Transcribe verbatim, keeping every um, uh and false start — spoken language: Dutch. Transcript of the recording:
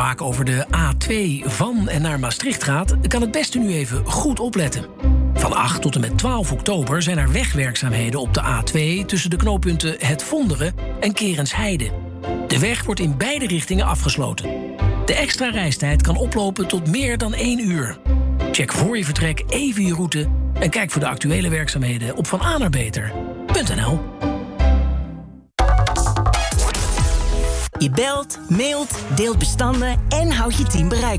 vaak over de A twee van en naar Maastricht gaat, kan het beste nu even goed opletten. Van acht tot en met twaalf oktober zijn er wegwerkzaamheden op de A twee... tussen de knooppunten Het Vonderen en Kerensheide. De weg wordt in beide richtingen afgesloten. De extra reistijd kan oplopen tot meer dan één uur. Check voor je vertrek even je route en kijk voor de actuele werkzaamheden op van a naar beter punt n l. Je belt, mailt, deelt bestanden en houdt je team bereikbaar.